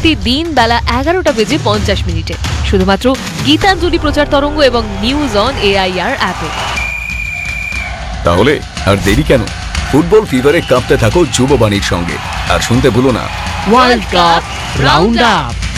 প্রতিদিন বেলা 11:50 শুধুমাত্র গীতাঞ্জলি প্রচার তরঙ্গ এবং নিউজ অন AIR অ্যাপে। তাহলে আর দেরি কেন, ফুটবল ফিভারে কাঁপতে থাকো যুববাণীর সঙ্গে। আর শুনতে ভুলো না ওয়ার্ল্ড কাপ রাউন্ড আপ।